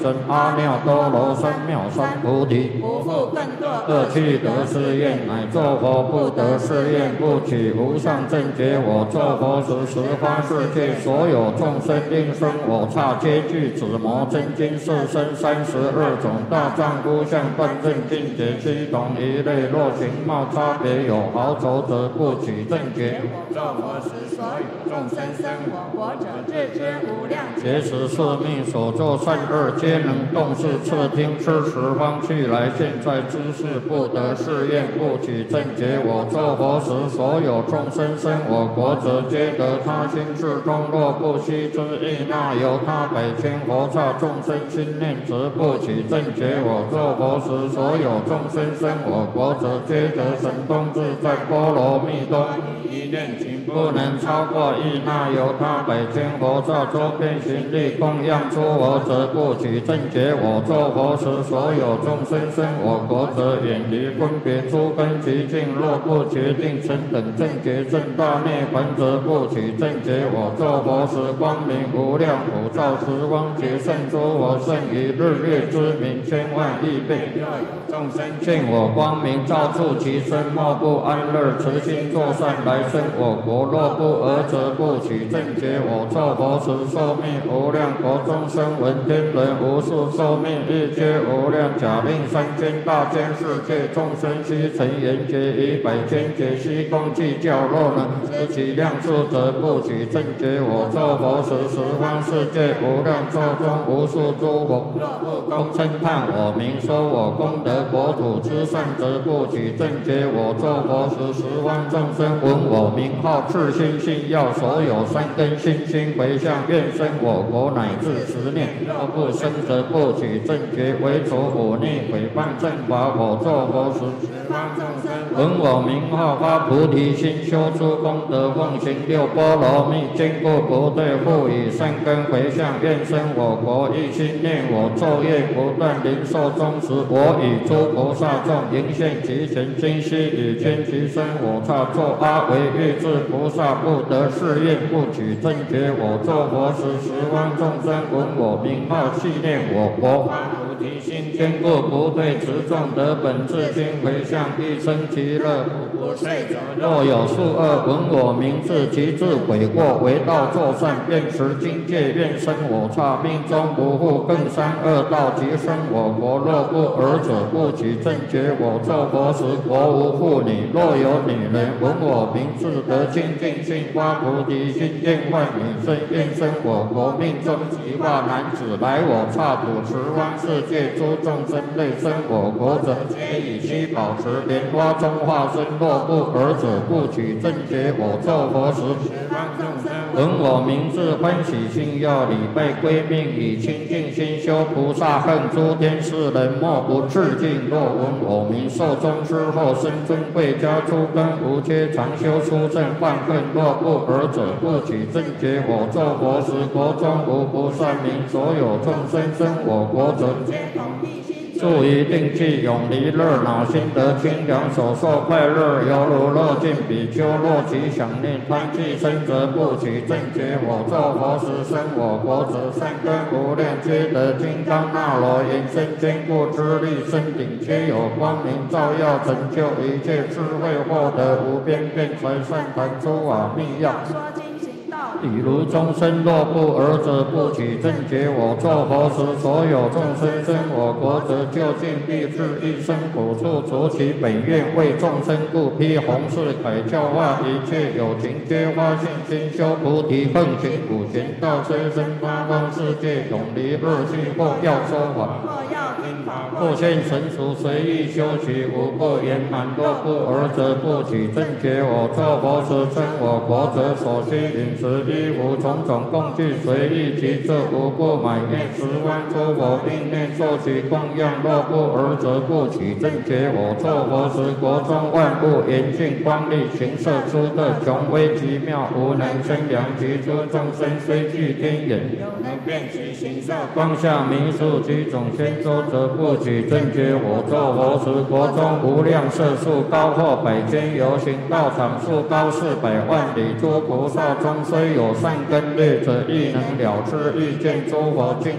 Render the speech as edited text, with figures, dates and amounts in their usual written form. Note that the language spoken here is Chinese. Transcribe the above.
真阿耨多罗三藐三菩提， 不复更堕恶趣得誓愿，乃作佛不得誓愿，不取无上正觉。我作佛时，十方世界所有众生应生我刹，皆具紫魔真经四身32种大丈夫相断正境界七同一类。若形貌差别有毫诎，则不取正觉。 作佛时，所有众生生我国者，自知无量劫时是命所作善恶，皆能动视次听知十方去来。现在知识不得誓愿，不取正觉。我作佛时，所有众生生我国者，皆得他心智中。若不悉之意，那由他百千佛刹众生心念，则不取正觉。我作佛时，所有众生生我国者，皆得神通自在波罗蜜多。 一念情不能超过一那由他百千佛刹周遍行力供养出我者，不取正觉。我作佛时，所有众生生我国者，远离分别诸根极境。若不决定成等正觉正大涅槃，则不取正觉。我作佛时，光明无量，普照十方劫胜诸佛，胜于日月之明千万亿倍。 若有众生见我光明照触其身，莫不安乐，慈心作善来生我国。若不尔，则不取正觉。我作佛时，寿命无量，国中生闻天人无数寿命，日皆无量。假令三千大千世界众生悉成缘觉，以百千劫悉共计较。若能知其量数，则不取正觉。我作佛时，十方世界无量寿中无数诸佛，若不共称叹我名，说我功德国土之善，则不取正觉。我作佛时，十方众生闻我名号，至心信要，所有善根信心回向，愿生我国乃至10年。若不生，则不取正觉。为除忤逆毁谤正法，我作佛时， 十方众生闻我名号，发菩提心，修诸功德，奉行6波罗蜜，坚固不退，复以善根回向，愿生我国。一心念我，昼夜不断，临寿终时，我与诸菩萨众迎现其前，今夕与天齐身我刹，作阿惟越致菩萨，不得誓愿，不取正觉。我作佛时，十方众生闻我名号，系念我国。 菩提心， 坚固不退，持众得本自心回向，一生其乐， 不睡者若有数恶，闻我名字，其自悔过，为道作善，愿持经戒，愿生我刹，命中不复更三恶道，即生我国。若不尔者，不取正觉。我作佛时，国无妇女，若有女人闻我名字，得清净心，发菩提心，愿换女身，愿生我国。命中即化男子，来我刹，普十方世界诸众生类生我国者，皆以七宝池莲花中化身。若不尔者，不取正觉。我作佛时， 十方众生闻我名字，欢喜心要，礼拜归命，以清净心修菩萨恨，诸天世人莫不致敬。若闻我名，寿终之后，生尊贵家，诸根无缺，常修出正犯恨。若不尔者，不取正觉。我作佛时，国中无不善名，所有众生生我国者， 皆同一心住于定气，永离热恼，心得清凉，所受快乐，犹如乐尽比丘。若其想念贪气生，则不取正觉。我作佛时，生我国者，善根无量，皆得金刚那罗延伸坚固之力，身顶皆有光明照耀，成就一切智慧，获得无边辩才善谈诸法密要。 说经行道比如众生若不尔者，不取正觉。我作佛时，所有众生生我国者，究竟必至一生苦处，除其本愿，为众生故，披弘誓铠，教化一切有情，皆发信心，修菩提，奉行普贤道，虽生八方世界，永离恶趣，或要说法， 或要听法， 或现成熟，随意修习，无不圆满。若不尔者，不取正觉。我作佛时，称我国者，所需饮食衣服种种供具，随意其这无不满愿。十方诸佛并念受其供养。若不尔者，不取正觉。我作佛时，国中万物严净光丽，形色出特，雄威极妙，无能生量。其诸众生虽具天眼， 有能辨其形色， 光下弥数其种千洲，则不取正觉。我作佛时，国中无量色数，高或百千由行道场，数高400万里。诸菩萨中虽有善根略者，亦能了知欲见诸佛境。